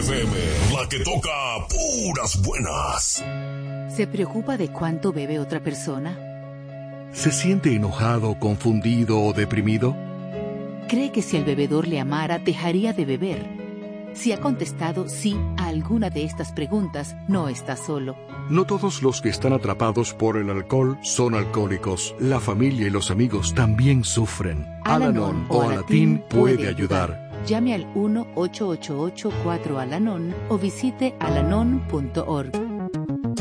FM, la que toca puras buenas. ¿Se preocupa de cuánto bebe otra persona? ¿Se siente enojado, confundido o deprimido? ¿Cree que si el bebedor le amara, dejaría de beber? Si ha contestado sí a alguna de estas preguntas, no está solo. No todos los que están atrapados por el alcohol son alcohólicos. La familia y los amigos también sufren. Al-Anon o Alatín puede ayudar. Llame al 1-888-4-ALANON o visite alanon.org.